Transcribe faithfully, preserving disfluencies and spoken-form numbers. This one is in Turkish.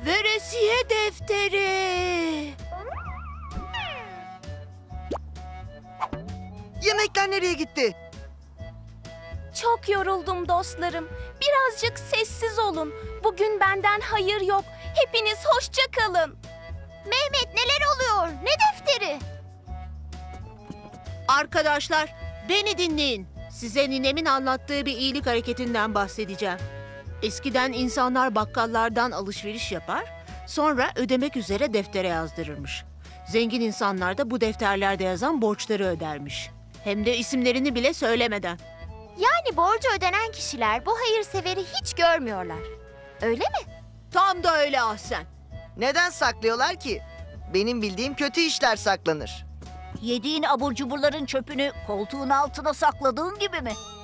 Veresiye defteri. Yemekler nereye gitti? Çok yoruldum dostlarım. Birazcık sessiz olun. Bugün benden hayır yok. Hepiniz hoşça kalın. Mehmet, neler oluyor? Ne defteri? Arkadaşlar, beni dinleyin. Size ninemin anlattığı bir iyilik hareketinden bahsedeceğim. Eskiden insanlar bakkallardan alışveriş yapar, sonra ödemek üzere deftere yazdırırmış. Zengin insanlar da bu defterlerde yazan borçları ödermiş. Hem de isimlerini bile söylemeden. Yani borcu ödenen kişiler bu hayırseveri hiç görmüyorlar. Öyle mi? Tam da öyle Ahsen. Neden saklıyorlar ki? Benim bildiğim kötü işler saklanır. Yediğin abur cuburların çöpünü koltuğun altına sakladığın gibi mi?